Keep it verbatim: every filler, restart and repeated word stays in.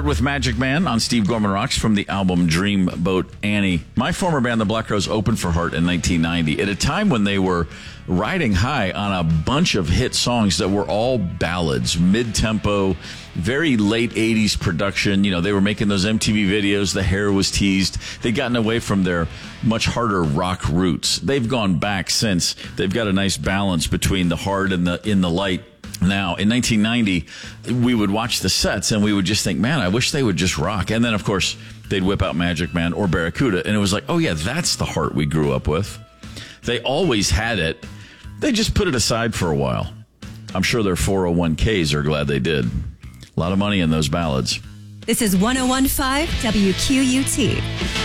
Heart with Magic Man on Steve Gorman Rocks from the album Dreamboat Annie. My former band, the Black Crowes, opened for Heart in nineteen ninety at a time when they were riding high on a bunch of hit songs that were all ballads, mid-tempo, very late eighties production. You know, they were making those M T V videos. The hair was teased. They'd gotten away from their much harder rock roots. They've gone back since. They've got a nice balance between the hard and the in the light. Now, in nineteen ninety, we would watch the sets and we would just think, man, I wish they would just rock. And then, of course, they'd whip out Magic Man or Barracuda. And it was like, oh, yeah, that's the Heart we grew up with. They always had it. They just put it aside for a while. I'm sure their four oh one k's are glad they did. A lot of money in those ballads. This is one oh one point five W Q U T.